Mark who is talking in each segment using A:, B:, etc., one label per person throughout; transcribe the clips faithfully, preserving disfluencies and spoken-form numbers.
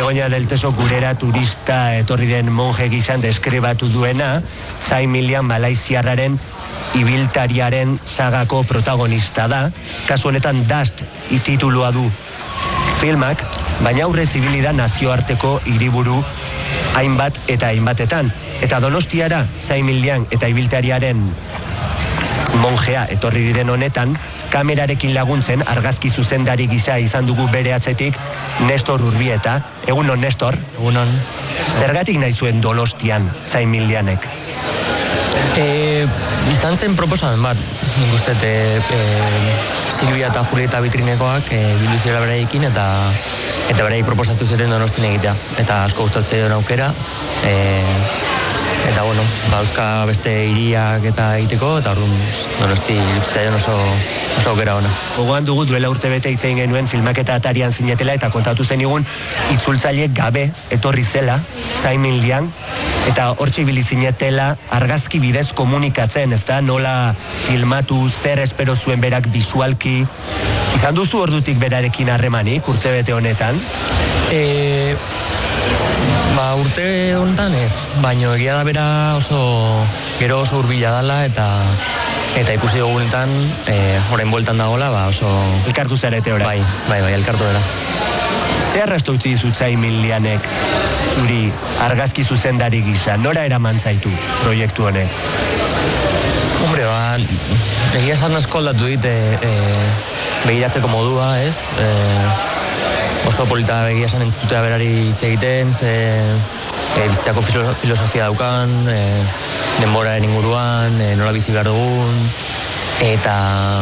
A: Begoña del Teso gurera turista etorri den monje gizan deskribatu duena, Tsai Mil-liang Malaisiarraren ibiltariaren sagako protagonista da, kasu honetan Dust titulua du filmak, baina aurrez ibili da nazioarteko hiriburu hainbat eta hainbatetan. Eta Donostiara Tsai Mil-liang eta ibiltariaren monjea etorri diren honetan, kamerarekin laguntzen argazki zuzendari gisa izan dugu bere atzetik Nestor Urbieta. Egunon, Nestor?
B: Egunon.
A: Zergatik nahi zuen Donostian Tsai Mil-liangek?
B: E, izan zen proposamen bat, nik uste, e, e, Silvia eta Julieta Bitrinekoak e, biluzioa beraiekin eta eta beraiek proposatu zuten Donostin egitea. Eta asko gustatzen duen aukera, e, eta bueno, bauzka beste hiriak eta egiteko, eta orduan Donosti iruditzen oso, oso aukera ona.
A: Gogoan dugu duela urte bete hitz egin genuen filmaketa atarian zinetela eta kontatu zenigun itzultzaile gabe etorri zela Tsai Mil-liang, eta hortxe ibili zinetela argazki bidez komunikatzen, ez da, nola filmatu, zer espero zuen berak bisualki. Izan duzu ordutik berarekin harremanik urte bete honetan?
B: E, ba, urte honetan ez, baino egia da bera oso, gero oso hurbila dala eta eta ikusi dugunetan, e, orain bueltan dagoela, ba oso...
A: Elkartu zarete ora?
B: Bai, bai, bai, elkartu dela.
A: Ze arrasto utzi dizu Tsai Mil-liangek zuri argazki zuzendari gisa? Nora eraman zaitu proiektu honek?
B: Hombre, ba, egia esan asko aldatu dit, e, e, begiratzeko modua, ez? E, oso polita egia esan entzutea berari hitz egiten, e, e, bizitzako filosofia daukan, e, denboraren inguruan, e, nola bizi behar dugun, eta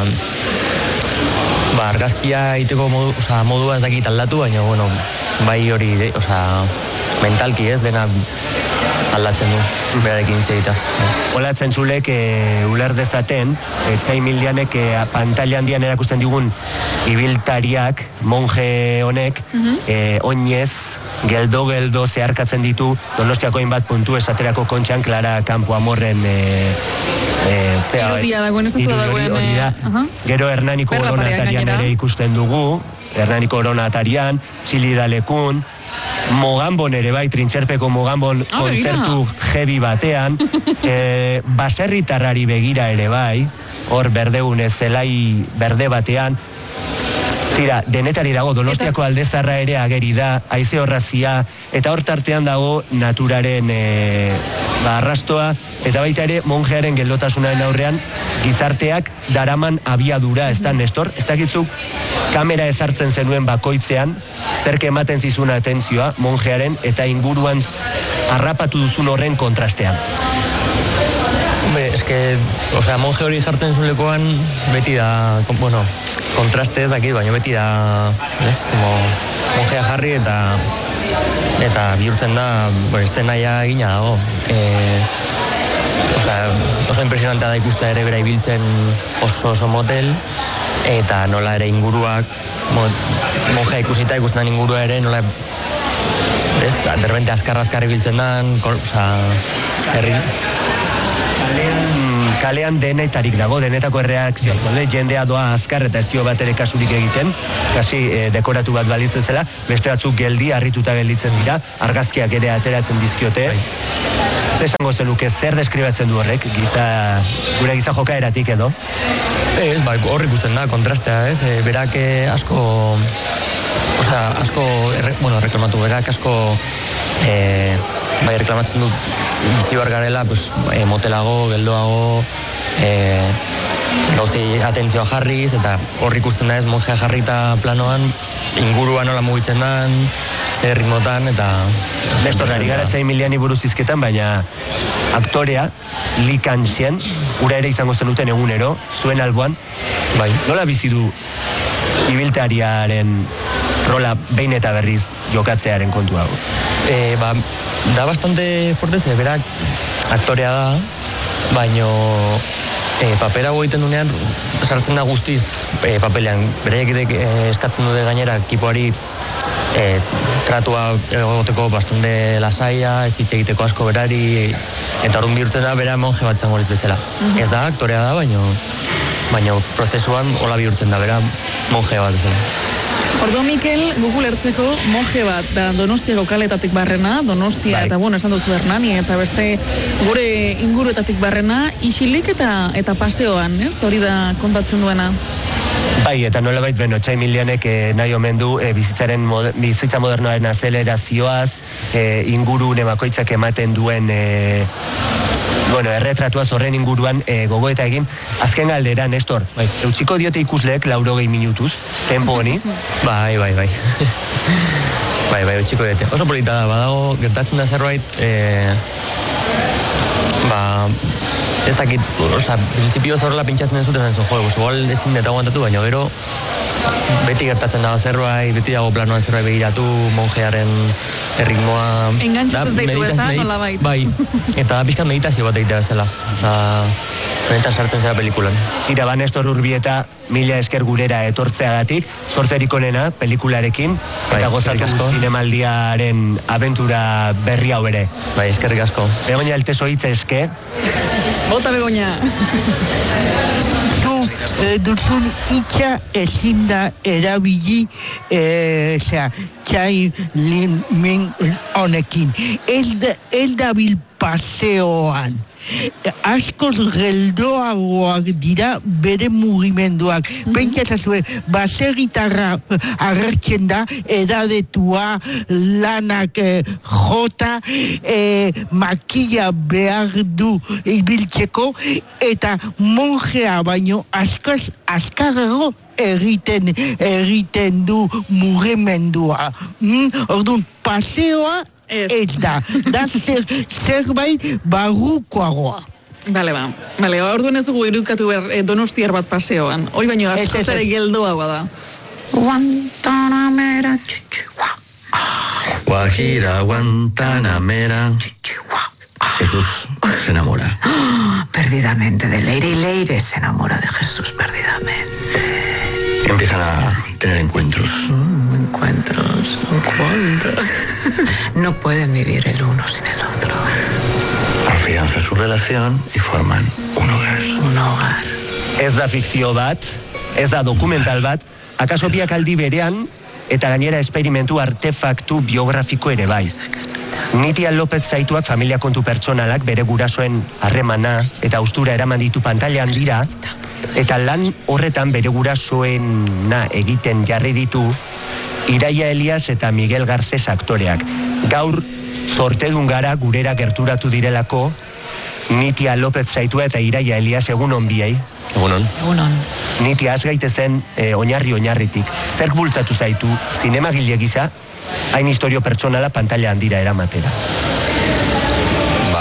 B: ba, argazkia egiteko modu, oza, modua ez dakit aldatu, baina, bueno, bai hori, de, oza, mentalki ez, dena aldatzen du, berarekin hitz egita.
A: Hola, zentzulek e, uler dezaten, e, Tsai Mil-liangek e, pantalla handian erakusten digun ibiltariak, monje honek, uh-huh. e, oinez, geldo-geldo zeharkatzen ditu Donostiako hainbat puntu esaterako Kontxan Clara Campo Amorren e, e, zea,
C: irudia dagoen, ez dut dagoen.
A: Hori da, uh-huh. Gero Hernaniko Oronatarian ere ikusten dugu, Hernaniko Oronatarian, Txilidalekun, Mogambon ere bai, Trintxerpeko Mogambon ah, kontzertu heavy batean, e, baserritarrari begira ere bai, hor berdeune zelai berde batean, tira, denetari dago, Donostiako aldezarra ere ageri da, haize horrazia, eta hor tartean dago naturaren e, ba, arrastoa, eta baita ere monjearen geldotasunaren aurrean gizarteak daraman abiadura, ez da, Nestor? Ez dakitzuk kamera ezartzen zenuen bakoitzean, zerke ematen zizuna atentzioa monjearen eta inguruan harrapatu duzun horren kontrastean.
B: Hombre, eske, osea, monje hori jartzen zulekoan beti da, bueno, kontraste ez dakit, baina beti da, ez, como monjea jarri eta eta bihurtzen da, ez den naia egina dago. E, osea, oso impresionantea da ikusta ere bera ibiltzen oso oso motel, eta nola ere inguruak, monjea ikusita ikusten den ingurua ere, nola, ez, derbente azkar-azkar ibiltzen den, osea, herri.
A: Kalean denetarik dago, denetako erreakzio. Yeah. Jendea doa azkar eta ez dio bat ere kasurik egiten, kasi e, dekoratu bat balitz bezala, beste batzuk geldi, harrituta gelditzen dira, argazkiak ere ateratzen dizkiote. Zer esango zenuke, zer deskribatzen du horrek, giza, gure giza jokaeratik edo?
B: Ez, ba, horrik ikusten da, kontrastea, ez, e, berak asko, osea, asko, erre, bueno, reklamatu berak asko, e, bai, reklamatzen du, bizi bar garela, pues, e, motelago, geldoago, e, gauzi atentzioa jarriz, eta horri ikusten da ez, monjea jarrita planoan, ingurua nola mugitzen dan, zer ritmotan, eta...
A: Nestor, ari gara Tsai Mil-liangi buruz izketan, baina aktorea, Lee Kang-xian, ura ere izango zenuten egunero, zuen alboan,
B: bai.
A: Nola bizi du ibiltariaren rola behin eta berriz jokatzearen kontu hau?
B: E, ba, da bastante fuerte, ze berak aktorea da, baino e, papera goiten dunean sartzen da guztiz e, papelean. Bereiek e, eskatzen dute gainera ekipoari e, tratua egoteko bastante lasaia, ez hitz egiteko asko berari, eta orduan bihurtzen da bera monje bat zango litz bezala. Mm-hmm. Ez da, aktorea da, baino, baino prozesuan hola bihurtzen da, bera monje bat bezala.
C: Ordo, Mikel, guk ulertzeko monje bat, da Donostiako kaletatik barrena, Donostia, bai. Eta bueno, esan duzu Hernani, eta beste gure inguruetatik barrena, isilik eta eta paseoan, ez? Hori da kontatzen duena.
A: Bai, eta nolabait beno, Txai Milianek eh, nahi omen du eh, bizitzaren moder, bizitza modernoaren azelerazioaz, eh, ingurune bakoitzak ematen duen eh, bueno, erretratuaz horren inguruan eh, gogoeta egin. Azken galdera, Nestor, bai. Eutxiko diote ikusleek laurogei minutuz, tempo honi?
B: Bai, bai, bai. bai, bai, eutxiko diote. Oso polita da, badago, gertatzen da zerbait, eh, ba... Ez dakit, oza, prinsipioz horrela pintxatzen zuten zen, jo, igual ezin deta aguantatu, baina gero beti gertatzen dago zerbait, beti dago planoan zerbait begiratu, monjearen erritmoa...
C: Engantzatzen zaitu eta nola bait.
B: Bai, eta pixkat meditazio bat egitea zela. Oza, benetan sartzen zera pelikulan.
A: Tira, ba, Nestor Urbieta, mila esker gurera etortzeagatik, zortzerik onena pelikularekin, bai, eta gozatu zinemaldiaren abentura berri hau ere.
B: Bai, eskerrik asko.
A: Begoña, eltezo hitz eske.
C: Bota, Begoña.
D: Zu, eh, duzun itxa ezin da erabili, eh, osea, Txai Min honekin. Ez da bil paseoan. Askoz geldoagoak dira bere mugimenduak. Mm-hmm. Pentsatazue, baserritarra agertzen da, edadetua, lanak eh, jota, eh, makilla behar du ibiltzeko, eta monjea baino askoz azkarrago egiten, egiten du mugimendua. Mm? Orduan, paseoa ez da, da zer, zerbait barrukoagoa.
C: Bale, ba. Bale, orduan ez dugu irukatu behar eh, donostiar bat paseoan. Hori baino asko zere geldoagoa da.
E: Guantanamera, chichua. Guajira, Guantanamera. Chichua. Jesús se enamora.
F: Perdidamente de Leire y Leire se enamora de Jesús perdidamente.
E: Empiezan a tener encuentros.
F: Mm, encuentros, encuentros. No pueden vivir el uno sin el otro.
E: Afianzan su relación y forman un hogar.
F: Un hogar.
A: Ez da fikzio bat, ez da dokumental bat, akaso biak aldi berean, eta gainera esperimentu artefaktu biografiko ere bai. Nitia López Zaituak familia kontu pertsonalak bere gurasoen harremana eta austura eraman ditu pantailan dira, eta lan horretan bere gurasoena egiten jarri ditu Iraia Elias eta Miguel Garcés aktoreak. Gaur zortedun gara gurera gerturatu direlako Nitia López Zaitua eta Iraia Elias, egunon biei.
B: Egunon.
C: Egunon.
A: Nitia, az gaitezen eh, oinarri oinarritik. Zerk bultzatu zaitu, zinemagile gisa, hain historio pertsonala pantaila handira eramatera?
G: Ba,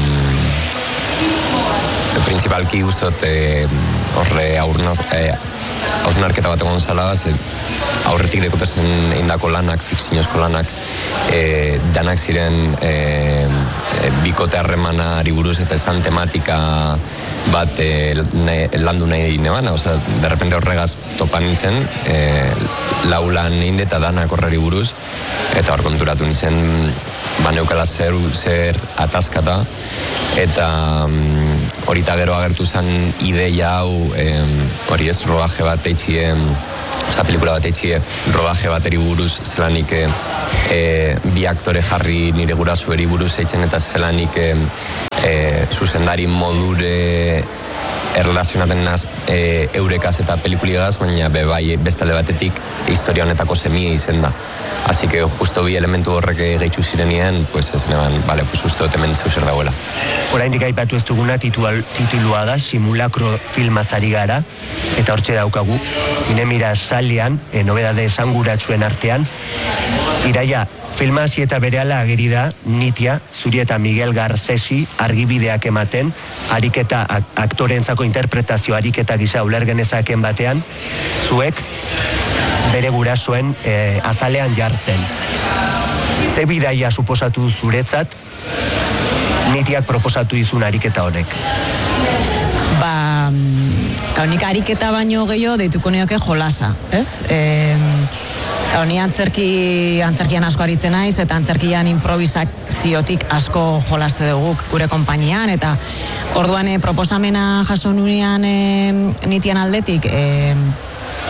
G: mm, principalki guztot eh, horre aurnaz, eh, hausnarketa bat egon zala, aurretik dekotezen indako lanak, fikziozko lanak, eh, danak ziren eh, bikote harremanari buruz eta esan tematika bat eh, ne, landu nahi nebana, oza, derrepente horregaz topan nintzen, eh, laulan ninde eta danak horreri buruz, eta hor konturatu nintzen, baneukala zer, zer ataskata, eta mm, horita gero agertu zen ideia hau, eh, hori ez, rodaje bat eitxie, oza, pelikula bat eitxie, rodaje bateri buruz, zelanik eh, eh, bi aktore jarri nire gurasoeri buruz eitzen, eta zelanik eh, eh, zuzendari modure erlazionaten naz e, eurekaz eta pelikuligaz, baina be bai bestale batetik historia honetako semia izen da. Así que justo bi elementu horrek gehitzu zirenien, pues ez neban, vale, pues justo temen zeuser dagoela.
A: Oraindik aipatu ez duguna titual, titulua da, simulakro filmazari gara, eta hortxe daukagu, zinemira salian, e, nobedade esanguratsuen artean, Iraia, filma hasi eta berehala ageri da Nitia, zuri eta Miguel Garcesi argibideak ematen, ariketa aktorentzako interpretazio ariketa gisa uler genezaken batean, zuek bere gurasoen e, azalean jartzen. Ze bidaia suposatu zuretzat Nitiak proposatu izun ariketa honek?
H: Ba, kaunik ariketa baino gehiago deituko nioke jolasa, ez? E, Gau, ni antzerki, antzerkian asko aritzen naiz, eta antzerkian improvisaziotik asko jolaste dugu gure konpainian, eta orduan e, proposamena jaso nunean e, Nitian aldetik, e,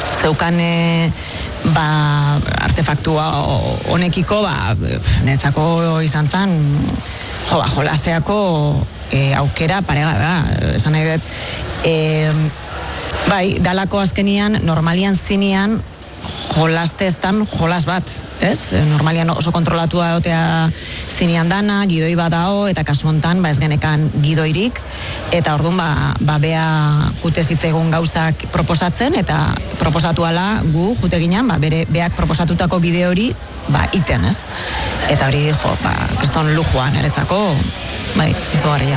H: zeukan e, ba, artefaktua honekiko, ba, netzako izan zen, jo, ba, jolaseako e, aukera parega da, esan nahi dut. E, bai, dalako azkenian, normalian zinean, jolaste estan jolas bat, ez? Normalian oso kontrolatua egotea zinean dana, gidoi bat dao, eta kasu hontan, ba ez genekan gidoirik, eta orduan, ba, ba bea jute zitzaigun gauzak proposatzen, eta proposatu ala gu jute ginen, ba, bere, beak proposatutako bide hori, ba, iten, ez? Eta hori, jo, ba, kriston lujuan eretzako, bai, izugarria.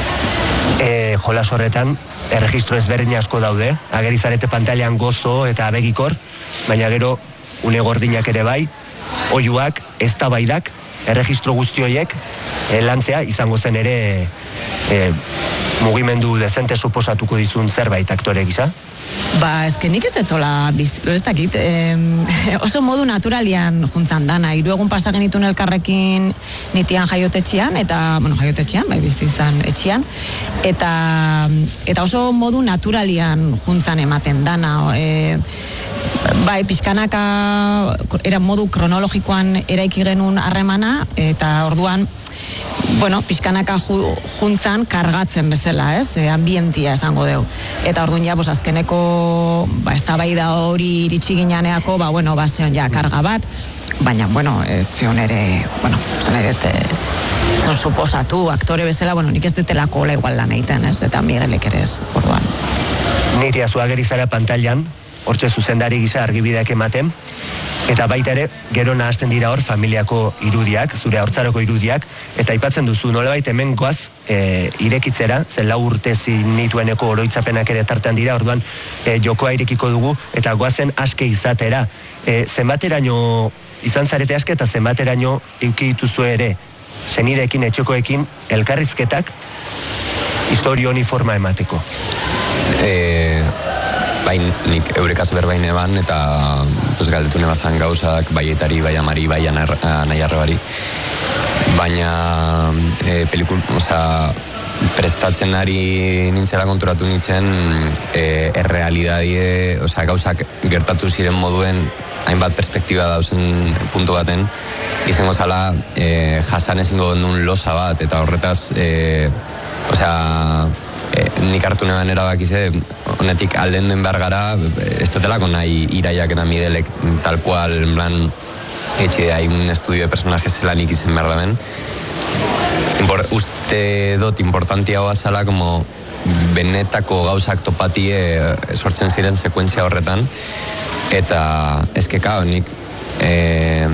A: E, jolas horretan, erregistro ezberdin asko daude, agerizarete pantailan gozo eta abegikor, baina gero une gordinak ere bai, oiuak, eztabaidak, erregistro guzti horiek e, lantzea izango zen ere e, mugimendu dezente suposatuko dizun zerbait aktore gisa?
H: Ba, eske nik ez detola, ez dakit, eh, oso modu naturalian juntzan dana, hiru egun pasa genitun elkarrekin nitian jaiotetxian, eta, bueno, jaiotetxian, bai bizi izan etxian, eta, eta oso modu naturalian juntzan ematen dana, e, bai, pixkanaka era modu kronologikoan eraiki genuen harremana, eta orduan, bueno, pixkanaka ju, juntzan kargatzen bezala, ez, e, ambientia esango deu. Eta orduan ja, pues, azkeneko, ba, eztabaida hori iritsi gineaneako, ba, bueno, ba, zeon ja, karga bat, baina, bueno, ez zeon ere, bueno, zan edet, e, zon suposatu, aktore bezala, bueno, nik ez detelako hola igual lan egiten, ez, eta Miguelek ere ez, orduan.
A: Nitia zuagerizara pantailan, hortxe zuzendari gisa argibideak ematen, eta baita ere, gero nahazten dira hor familiako irudiak, zure haurtzaroko irudiak, eta aipatzen duzu, nolabait hemen goaz e, irekitzera, zen lau urte zinitueneko oroitzapenak ere tartean dira, orduan e, jokoa irekiko dugu, eta goazen aske izatera. E, zenbateraino izan zarete aske, eta zenbateraino euki dituzu ere, senideekin, etxekoekin, elkarrizketak, historio honi forma emateko.
G: Eh... Bain, nik eurekaz berbain eban, eta pues, galdetu nebazan gauzak, baietari, bai amari, bai nahi arrebari. Baina e, pelikul, oza, prestatzen ari nintzela konturatu nintzen, e, errealidadie, oza, gauzak gertatu ziren moduen, hainbat perspektiba dauzen puntu baten, izango zala e, jasan ezingo duen losa bat, eta horretaz, e, oza, E, nik hartu neban erabakize, honetik alden duen behar gara, ez dutelako nahi iraiak eta Miguelek tal cual, en plan, etxe hai un estudio de personaje zelanik izen behar da ben. Impor, uste dut importantia hoa zala, como benetako gauzak topatie sortzen ziren sekuentzia horretan, eta ezkeka honik, eh,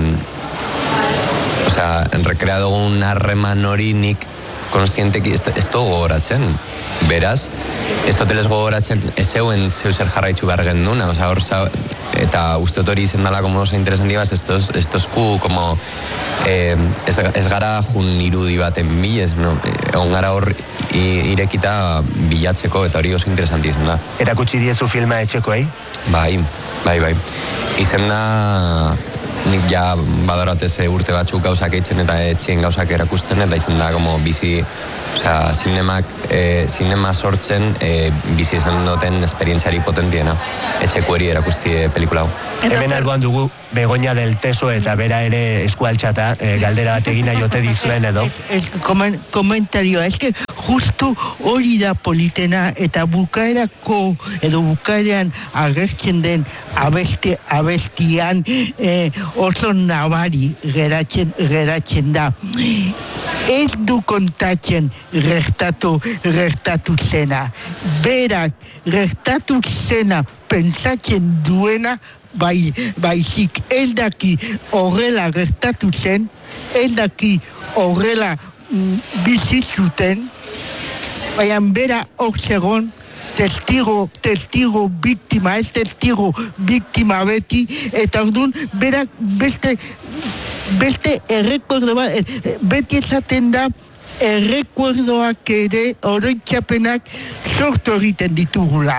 G: osea, enrekrea dugun harreman hori nik konstienteki ez, ez dugu gogoratzen. Beraz, ez hoteles gogoratzen ez zeuen zeu zer jarraitzu behar genduna, o sea, orza, eta uste hori izen dala como oso interesantibaz, ez tozku como eh, ez, ez gara jun irudi baten bilez, no? Egon gara hor irekita bilatzeko, eta hori oso interesanti izen da.
A: Erakutsi diezu filma etxekoei?
G: Bai, bai, bai. Izen da, nik ja badoratez urte batzuk gauzak eitzen eta etxien gauzak erakusten, eta izen da como bizi, osea, zinemak, e, zinema sortzen e, bizi izan duten esperientziari potentiena. Etxeko eri erakusti pelikula hau.
A: Hemen alboan dugu Begoña del Teso eta bera ere eskualtxata, e, galdera bat egina jote dizuen edo.
D: Ez, ez, komentarioa, ez que justu hori da politena eta bukaerako edo bukaeran agertzen den abeste, abestian e, oso nabari geratzen, geratzen da. Ez du kontatzen gertatu, gertatu zena. Berak gertatu zena pentsatzen duena, bai, baizik eldaki horrela gertatu zen, eldaki horrela mm, bizitzuten, baina bera hor zegoen, testigo, testigo biktima, ez testigo biktima beti, eta orduan berak beste, beste errekordo bat, beti esaten da, errekordoak ere oroitzapenak sortu egiten ditugula.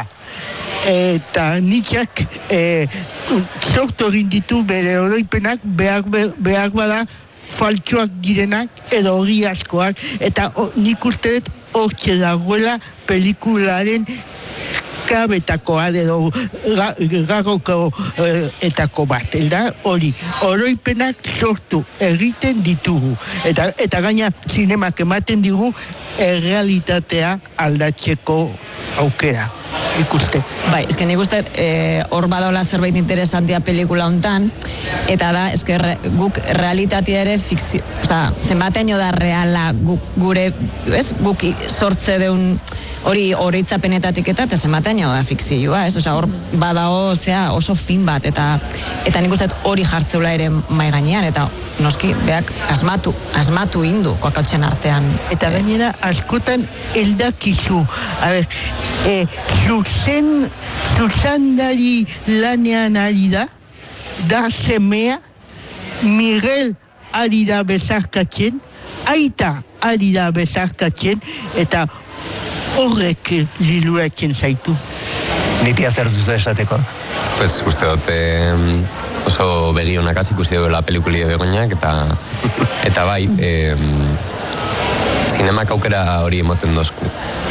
D: Eta nitxak e, sortu egin ditu bere oroipenak behar, behar bada faltsuak direnak edo hori askoak, eta o, nik uste dut hortxe dagoela pelikularen klabetakoa edo gagoko etako bat, da hori, oroipenak sortu egiten ditugu, eta, eta gaina zinemak ematen digu errealitatea aldatzeko aukera. Ikuste.
H: Bai, eske nik uste hor e, badola zerbait interesantia pelikula hontan, eta da, eske re, guk realitatea ere fikzio, oza, zenbateño da reala guk, gure, ez, guk sortze deun hori horitzapenetatik eta, eta zenbateño da fikzioa, ez, oza, hor badao, zea, oso fin bat, eta eta nik uste hori jartzeula ere mai gainean, eta noski, beak, asmatu, asmatu indu, koakautxen artean.
D: Eta gainera, askotan eldakizu, a ber, e, zuzen, zuzandari lanean ari da, da semea, Miguel ari da bezarkatzen, aita ari da bezarkatzen, eta horrek liluatzen zaitu.
A: Nitia zer duzu esateko?
G: Pues, uste dut, eh, oso begi honak ikusi duela pelikuli Begoñak, eta, eta bai, eh, zinemak aukera hori emoten dozku.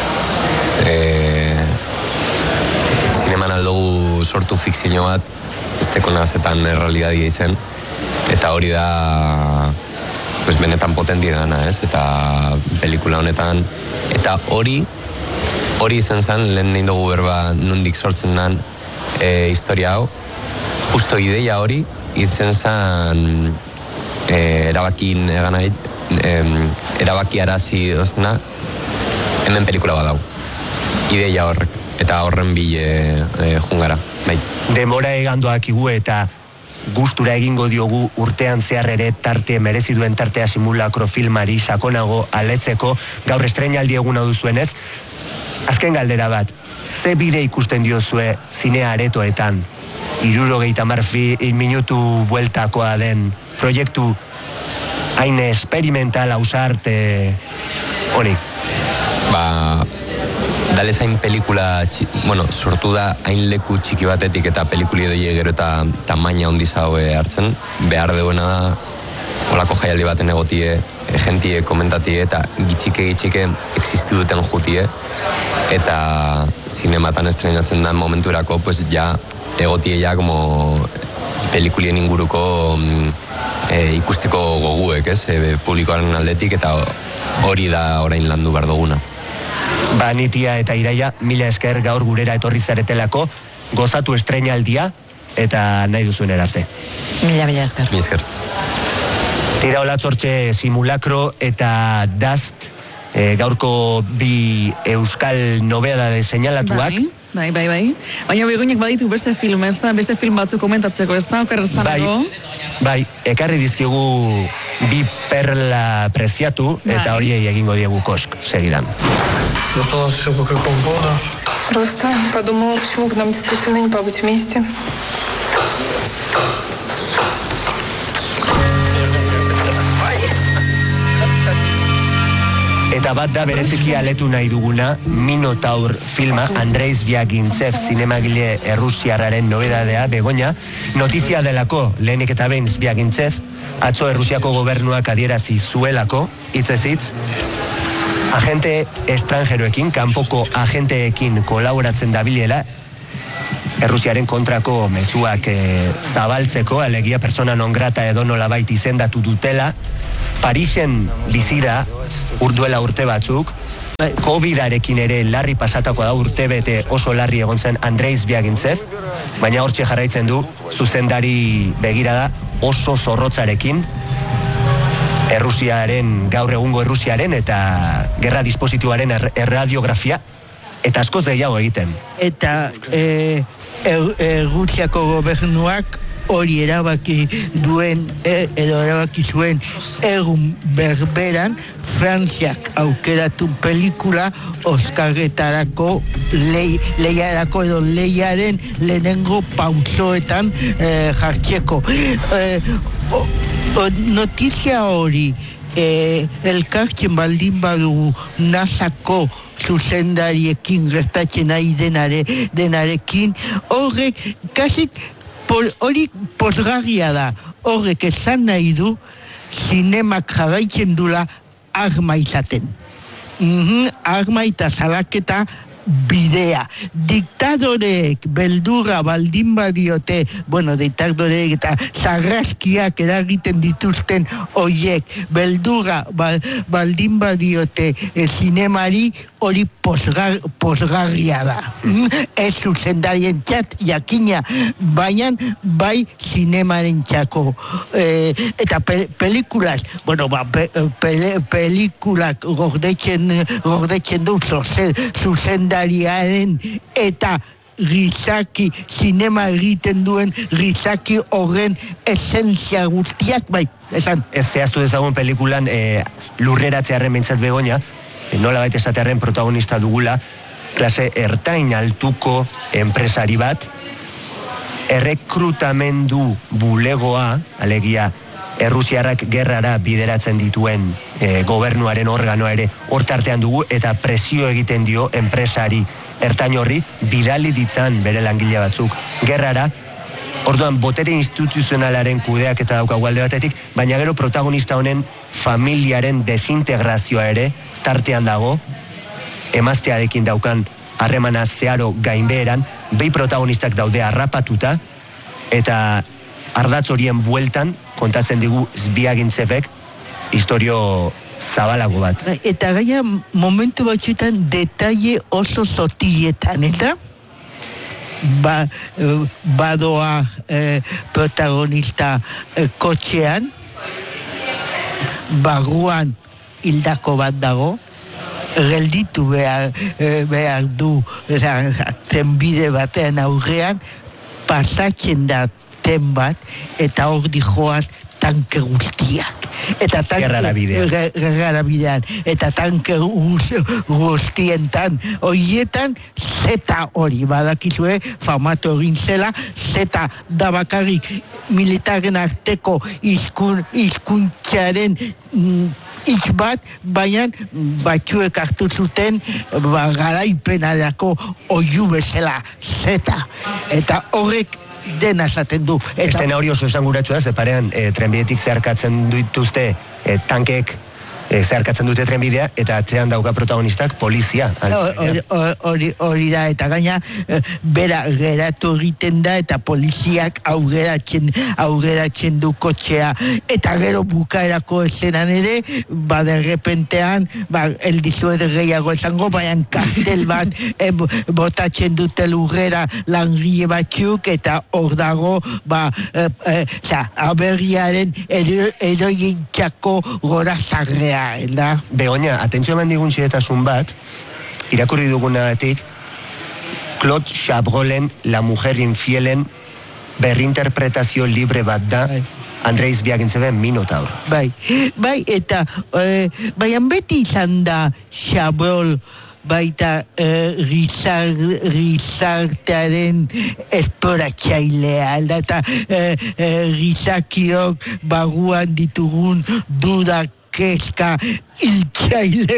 G: Eh, zineman aldugu sortu fikzio bat, ez teko nazetan errealidadia izen, eta hori da pues, benetan potentia dana, ez? Eta pelikula honetan, eta hori, hori izan zen, lehen nahi dugu berba nondik sortzen den e, historia hau, justo ideia hori, izan zen e, erabakin egan nahi, e, erabaki arazi doztena, hemen pelikula bat dau. Ideia horrek, eta horren bile e, jungara, bai.
A: Demora egandoak igu eta gustura egingo diogu urtean zehar ere tarte merezi duen tartea simulakro filmari sakonago aletzeko gaur estreinaldi eguna duzuenez. Azken galdera bat, ze bide ikusten diozue zinea aretoetan? Hirurogeita hamar minutu bueltakoa den proiektu hain experimental ausarte hori?
G: Ba, dale zain pelikula, bueno, sortu da hain leku txiki batetik eta pelikuli edoie gero eta tamaina handiz haue hartzen, behar deuena da, olako jaialdi baten egotie, gentie, komentatie eta gitxike gitxike existi duten jutie, eta zinematan estrenatzen da momenturako, pues ja egotie ja como pelikulien inguruko e, ikusteko goguek, ez, e, publikoaren aldetik, eta hori da orain landu behar duguna.
A: Ba, Nitia eta Iraia, mila esker gaur gurera etorri zaretelako, gozatu estreinaldia eta nahi duzuen erarte.
H: Mila, mila esker.
G: Mila esker.
A: Tira olatzortxe simulakro eta Dust, e, gaurko bi euskal nobeda de seinalatuak.
C: Bai, bai, bai, bai. Baina Begoñak baditu beste film, ez da? Beste film batzuk komentatzeko, ez da? Okerrez banago?
A: Bai, bai, ekarri dizkigu bi perla preziatu, bai. Eta horiei egingo diegu kosk, segidan.
I: Зато все по какому поводу?
J: Просто подумала, почему бы нам действительно не побыть вместе.
A: Eta bat da bereziki aletu nahi duguna, Minotaur filma, Andrei Zviagintsev zinemagile errusiarraren nobedadea, Begoña, notizia delako, lehenik eta behin Zviagintsev, atzo Errusiako gobernuak adierazi zuelako, hitzez hitz, agente estrangeroekin, kanpoko agenteekin kolaboratzen dabilela, Errusiaren kontrako mezuak e, zabaltzeko, alegia persona non grata edo nolabait izendatu dutela, Parisen bizida urduela urte batzuk, covidarekin ere larri pasatako da urte bete oso larri egon zen Andrei Zviagintsev, baina hortxe jarraitzen du zuzendari begirada oso zorrotzarekin, Errusiaren, gaur egungo Errusiaren eta gerra dispositiboaren er, erradiografia, eta askoz gehiago egiten.
D: Eta e, Errusiako gobernuak hori erabaki duen, e, edo erabaki zuen egun berberan, Frantziak aukeratu pelikula Oskarretarako lei, leiarako edo leiaren lehenengo pausoetan e, jartzeko. E, o, o, notizia hori e, elkartzen baldin badugu nasako zuzendariekin gertatzen nahi denare, denarekin, horrek kasik hori posgarria da, horrek esan nahi du zinemak jarraitzen dula arma izaten. Mm-hmm, arma eta salaketa bidea. Diktadoreek beldurra baldin badiote, bueno, diktadoreek eta sarraskiak eragiten dituzten oiek, beldurra ba, baldin badiote e, zinemari, hori posgar, posgarria da. Mm? Ez zuzendarien txat jakina, baina bai zinemaren txako. E, eta pe, pelikulaz, bueno, ba, pe, pe, pelikulak gordetzen, gordetzen du zuzen, zuzendariaren eta gizaki, zinema egiten duen gizaki horren esentzia guztiak, bai, esan.
A: Ez zehaztu dezagun pelikulan e, lurreratzearen bintzat Begoña, e, nola baita esatearen protagonista dugula, klase ertain altuko enpresari bat, errekrutamendu bulegoa, alegia, Errusiarrak gerrara bideratzen dituen e, gobernuaren organoa ere hortartean dugu eta presio egiten dio enpresari ertain horri bidali ditzan bere langile batzuk gerrara. Orduan botere instituzionalaren kudeak eta daukagu alde batetik, baina gero protagonista honen familiaren desintegrazioa ere tartean dago, emaztearekin daukan harremana zeharo gainbeheran, behi protagonistak daude harrapatuta eta ardatz horien bueltan kontatzen digu Zbiagintzevek historio zabalago bat.
D: Eta gaia momentu batzuetan detaile oso zotiletan, eta ba, badoa eh, protagonista eh, kotxean, barruan hildako bat dago, gelditu behar, eh, behar du zenbide batean aurrean, pasatzen da ten bat, eta hor dijoaz tanke guztiak. Eta tanke gerrara bidean. Eta tanke guztientan. Horietan, zeta hori badakizue, famatu egin zela, zeta da bakarrik militaren arteko izkun, izkuntxaren mm, hitz bat, baina batzuek hartu zuten ba, garaipenarako oiu bezala, zeta. Eta horrek dena esaten du.
A: Estena hori oso esanguratsua da, ze parean e, trenbidetik zeharkatzen dituzte e, tankek e, zeharkatzen dute trenbidea, eta atzean dauka protagonistak polizia.
D: Hori hori da, eta gaina e, bera geratu egiten da, eta poliziak aurreratzen, aurreratzen du kotxea, eta gero bukaerako esenan ere, ba derrepentean, ba, eldizuet gehiago esango, baina kartel bat e, botatzen dute lurrera langile batzuk, eta hor dago, ba, e, e, za, aberriaren eroientzako gora zarrea. Da.
A: Begoña, atentzio eman digun xidetasun bat, irakurri dugunatik, Claude Chabrollen, La mujer infielen, berrinterpretazio libre bat da, bai. Andrei Zbiagintzeben Minotaur.
D: Bai, bai, eta eh, baian beti izan da Chabrol baita eh, rizar, rizartearen esploratzailea, eta eh, eh, rizakiok barruan ditugun dudak kezka iltzaile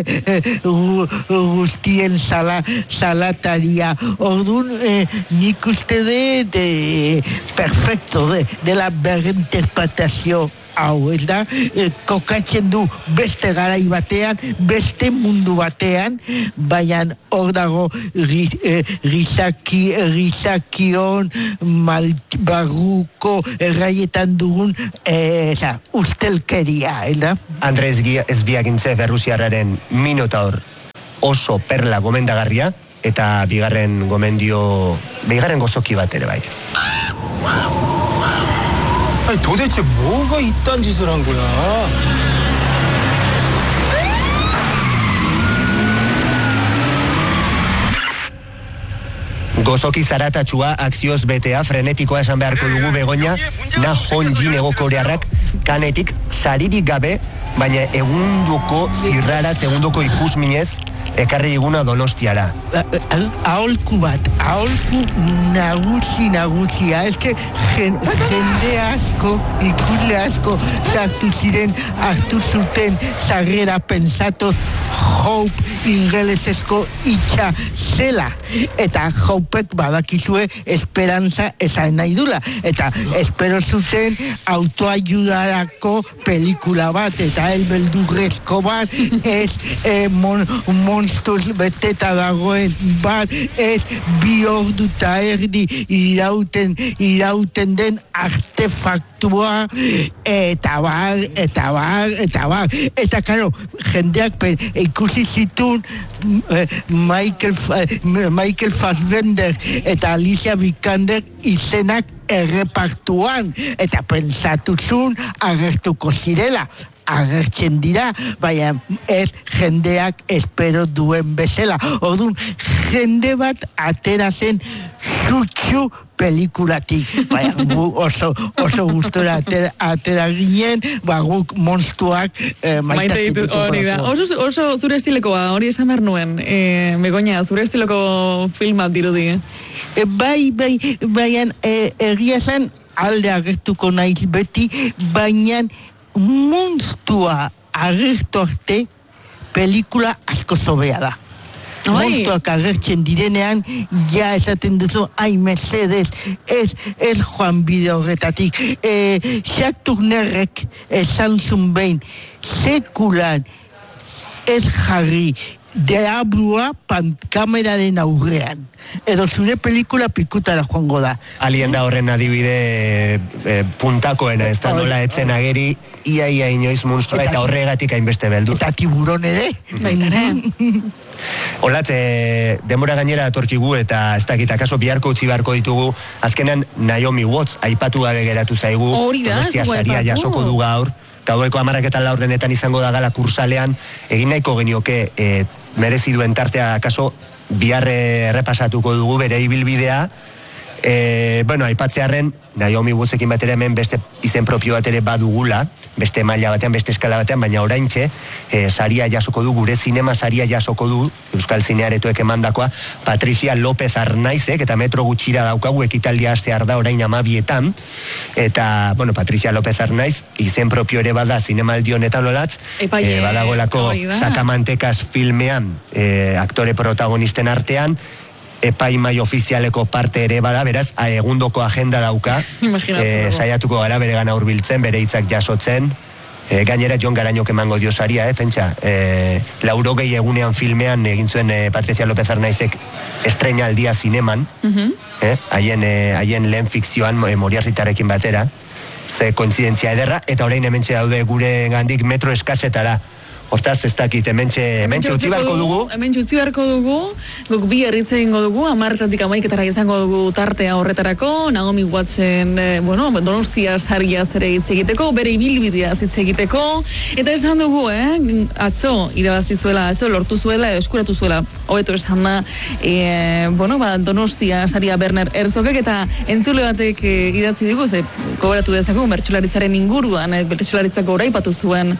D: guztien sala, salataria. Orduan, eh, nik uste de, de perfecto, de, de la berinterpretazio hau, ez da, eh, kokatzen du beste garai batean, beste mundu batean, baina hor dago eh, rizaki, rizakion barruko erraietan dugun eh, za, ustelkeria, ez da?
A: Andrei Zbiagintzev Errusiarraren Minotaur oso perla gomendagarria, eta bigarren gomendio, bigarren gozoki bat ere bai.
I: 아니 도대체 뭐가 이딴 짓을 한 거야?
A: Gozoki zaratatxua, akzioz betea, frenetikoa esan beharko dugu Begoña, na honjin egokorearrak kanetik saririk gabe, baina egunduko zirrara, segundoko ikusminez, ekarri diguna Donostiara.
D: Aholku bat, aholku nagusi nagusia, eske jende asko, ikusle asko sartu ziren, hartu zuten zarrera pensatos, hope ingelesezko itxa zela. Eta hopek badakizue esperantza esan nahi dula. Eta espero zuzen autoayudarako pelikula bat, eta el beldurrezko bat, ez eh, mon, monstuz beteta dagoen bat, ez bi ordu eta erdi irauten, irauten den artefaktua, eta bar, eta bar, eta bar. Eta karo, jendeak pe, ikusi zitun eh, Michael, eh, Michael Fassbender eta Alicia Vikander izenak errepartuan, eta pensatuzun agertuko zirela. Agertzen dira, baina ez jendeak espero duen bezala. Orduan, jende bat atera zen zutxu pelikulatik. Baina gu oso, oso gustora atera, atera ginen, ba guk monstuak eh, maitatzen dituko.
C: Oso, oso zure estilekoa, hori esan behar nuen. E, Begoña, zure estileko filmat dirudi.
D: E, bai, bai, baina e, egia zen alde agertuko naiz beti, baina monstua agertu arte pelikula asko zobea da. Monstuak agertzen direnean, ja esaten duzu, ai mesedez, ez, ez joan bide horretatik. E, Jacques Tournerrek esan zun behin, sekulan ez jarri deabrua pantkameraren aurrean. Edo zure pelikula pikutara joango da.
A: Alien da horren adibide e, puntakoena, ez da nola etzen ageri, ia ia inoiz monstrua, eta horregatik hainbeste beldur.
D: Eta tiburon ere.
C: Baitare.
A: Olatz, e, demora gainera atorkigu, eta ez dakit, akaso biharko utzi beharko ditugu, azkenan Naomi Watts aipatu gabe geratu zaigu, Donostia saria jasoko du gaur, gaueko hamarraketan laurdenetan izango da gala kursalean, egin nahiko genioke e, merezi duen tartea akaso bihar errepasatuko dugu bere ibilbidea. E, bueno, aipatzearren, Naomi Wattsekin batera hemen beste izen propio bat ere badugula, beste maila batean, beste eskala batean, baina oraintxe e, saria jasoko du, gure zinema saria jasoko du, Euskal Zinearetoek emandakoa, Patricia López Arnaizek, eta metro gutxira daukagu ekitaldia hastear da orain amabietan, eta, bueno, Patricia López Arnaiz, izen propio ere bada zinemaldi honetan olatz, e, badagoelako Sakamantekas filmean, e, aktore protagonisten artean, epaimai ofizialeko parte ere bada, beraz, egundoko agenda dauka, e, saiatuko gara bere gana hurbiltzen, bere hitzak jasotzen, e, gainera Jon Garañok emango dio saria, eh, pentsa, e, laurogei egunean filmean egin zuen e, Patricia López Arnaizek estreinaldia zineman, uh-huh. eh, haien, e, haien lehen fikzioan e, Moriartitarekin batera, ze kointzidentzia ederra, eta orain hementxe daude gure gandik metro eskasetara. Hortaz, ez dakit, hementxe, hementxe utzi beharko dugu.
C: Hementxe utzi beharko dugu, guk bi herritz egingo dugu, amartatik amaiketara izango dugu tartea horretarako, Naomi Wattsen, eh, bueno, Donostia saria zere hitz egiteko, bere ibilbidea hitz egiteko, eta esan dugu, eh, atzo, irabazi zuela, atzo lortu zuela, eskuratu zuela, hobeto esan da, eh, bueno, ba, Donostia saria Werner Herzogek, eta entzule batek eh, idatzi digu, ze, koberatu dezagun, bertsolaritzaren inguruan, eh, bertsolaritzako oraipatu zuen,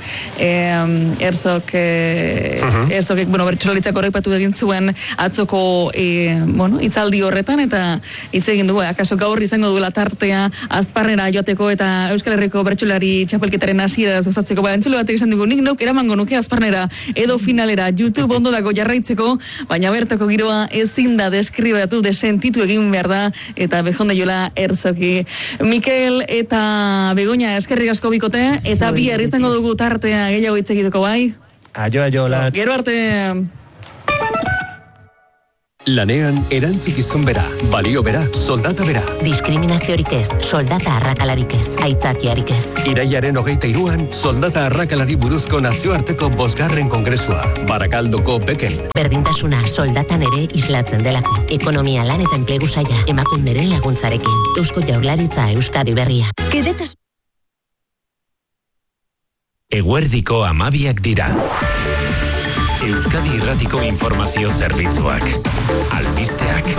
C: eh, Herzog, eh, uh-huh. Herzogek, bueno, bertsolaritzak horreipatu egin zuen atzoko, eh, bueno, itzaldi horretan, eta hitz egin dugu, akaso gaur izango duela tartea, azparnera joateko eta Euskal Herriko bertsolari txapelketaren hasiera zozatzeko, ba, entzule batek izan dugu, nik nok eramango nuke azparnera edo finalera, YouTube ondo dago jarraitzeko, baina bertako giroa ezin da deskribatu, desentitu egin behar da, eta bejonde jola Herzogi. Mikel eta Begoña eskerrik asko bikote, eta bihar izango dugu tartea gehiago hitz egiteko, bai?
A: Aio, aio, latz.
C: Gero arte...
K: Lanean erantzukizun bera, balio bera, soldata bera.
L: Diskriminaziorik ez, soldata arrakalarik ez, aitzakiarik ez.
K: Iraiaren hogeita iruan, soldata arrakalari buruzko nazioarteko bosgarren kongresua, Barakaldoko beken.
L: Berdintasuna soldatan ere islatzen delako. Ekonomia lan eta enplegu saia, emakunderen laguntzarekin. Eusko Jaurlaritza Euskadi Berria.
M: Kedetas...
K: Eguerdiko amabiak dira. Euskadi Irratiko informazio zerbitzuak. Albisteak.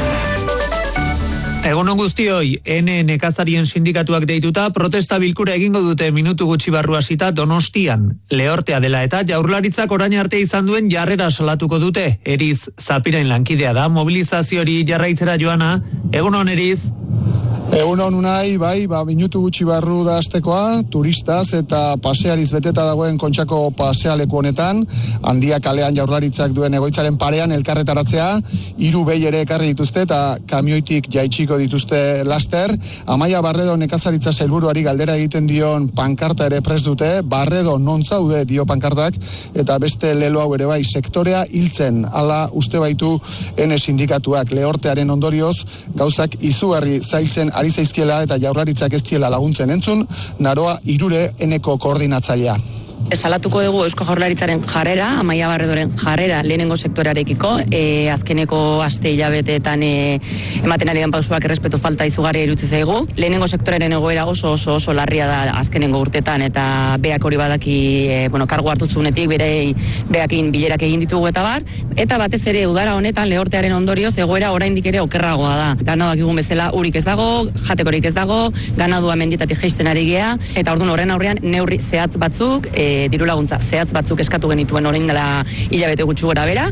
N: Egunon guztioi, Ene nekazarien sindikatuak deituta protesta bilkura egingo dute minutu gutxi barru hasita Donostian. Lehortea dela eta Jaurlaritzak orain arte izan duen jarrera salatuko dute. Eriz Zapiren lankidea da, mobilizazio hori jarraitzera joana. Egunon Eriz.
M: Egun hon unai, bai, ba, minutu gutxi barru da astekoa, turistaz eta paseariz beteta dagoen Kontxako pasealeku honetan, Handia kalean Jaurlaritzak duen egoitzaren parean elkarretaratzea, hiru behi ere ekarri dituzte eta kamioitik jaitsiko dituzte laster. Amaia Barredo nekazaritza sailburuari galdera egiten dion pankarta ere prest dute, Barredo non zaude dio pankartak, eta beste lelo hau ere bai, sektorea hiltzen, hala uste baitu ene sindikatuak. Lehortearen ondorioz, gauzak izugarri zailtzen ari zaizkiela eta Jaurlaritzak ez diela laguntzen entzun, Naroa Irure eneko koordinatzailea.
O: Salatuko dugu Eusko Jaurlaritzaren jarrera, Amaia Barredoren jarrera lehenengo sektorearekiko, e, azkeneko aste hilabeteetan e, ematen ari den pausuak errespetu falta izugarria irutzi zaigu. Lehenengo sektorearen egoera oso oso oso larria da azkenengo urtetan eta beak hori badaki, e, bueno, kargu hartu zunetik berei beakin bilerak egin ditugu eta bar, eta batez ere udara honetan Lehortearen ondorioz egoera oraindik ere okerragoa da. Dana dakigun bezala urik ez dago, jatekorik ez dago, ganadua mendietatik jaisten ari gea, eta ordun horren aurrean neurri zehatz batzuk, e, diru laguntza zehatz batzuk eskatu genituen orain dela hilabete gutxi gora bera.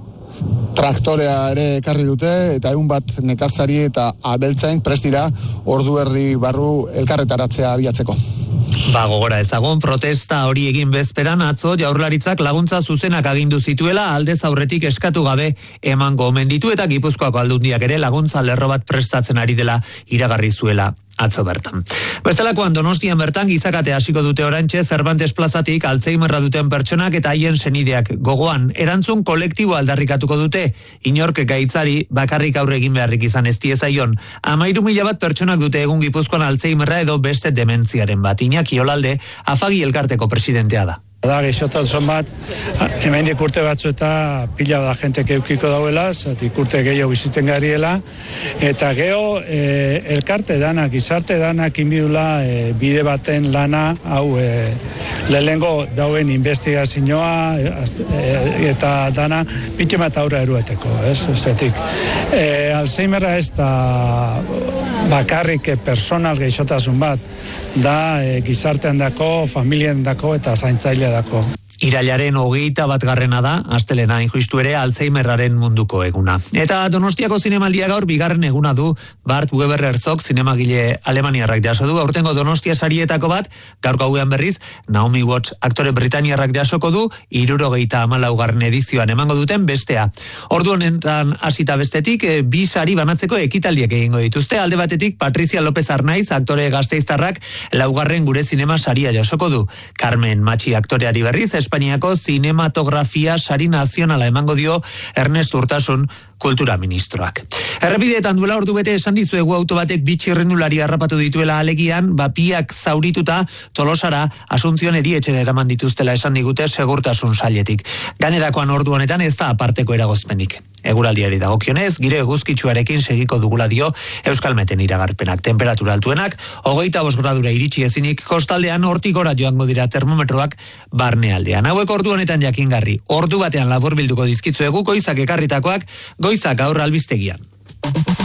M: Traktorea ere ekarri dute eta egun bat nekazari eta abeltzain prest dira ordu erdi barru elkarretaratzea abiatzeko.
N: Ba, gogora ezagun, protesta hori egin bezperan atzo Jaurlaritzak laguntza zuzenak agindu zituela aldez aurretik eskatu gabe emango omen ditu eta Gipuzkoako Aldundiak ere laguntza lerro bat prestatzen ari dela iragarri zuela atzo bertan. Bestelakoan Donostian bertan gizakate hasiko dute oraintxe Cervantes plazatik Alzheimerra duten pertsonak eta haien senideak gogoan erantzun kolektibo aldarrikatuko dute, inork gaitzari bakarrik aurre egin beharrik izan ez diezaion. Hamairu mila bat pertsonak dute egun Gipuzkoan Alzheimerra edo beste dementziaren bat. Iñaki Olalde, Afagi elkarteko presidentea da.
P: Da, gaixotasun bat, hemendik urte batzu eta pila da jentek eukiko dauela, zatik urte gehiago bizitzen gariela, eta geho e, elkarte danak, izarte danak inbidula e, bide baten lana, hau e, lehengo dauen investigazioa e, eta dana pitxe bat aurra erueteko, ez? Zatik, e, Alzheimerra ez da bakarrik personal gaixotasun bat, da e, gizartean dako, familien dako eta zaintzaile dako.
N: Irailaren hogeita bat garrena da, astelena injustu ere Alzheimerraren munduko eguna. Eta Donostiako zinemaldia gaur bigarren eguna du Bart Weber Herzog zinemagile alemaniarrak jaso du. Aurtengo Donostia sarietako bat, gaurko hauean berriz, Naomi Watts aktore britaniarrak jasoko du, hirurogeita hamalaugarren edizioan emango duten bestea. Ordu honetan hasita bestetik, bi sari banatzeko ekitaldiak egingo dituzte. Alde batetik, Patricia López Arnaiz, aktore gazteiztarrak, laugarren gure zinema saria jasoko du. Carmen Machi aktoreari berriz, Espainiako zinematografia sari nazionala emango dio Ernest Urtasun kultura ministroak. Errepideetan duela ordu bete esan dizuegu auto batek bi txirrindulari harrapatu dituela alegian, bapiak zaurituta Tolosara Asuntzion erietxera eraman dituztela esan digute segurtasun sailetik. Gainerakoan ordu honetan ez da aparteko eragozpenik. Eguraldiari dagokionez, gire eguzkitsuarekin segiko dugula dio Euskalmeten iragarpenak. Temperatura altuenak, hogeita bost gradura iritsi ezinik, kostaldean hortik gora joango dira termometroak barnealdean. Hauek ordu honetan jakingarri, ordu batean laburbilduko dizkitzuegu goizak ekarritakoak, goizak gaur albistegian.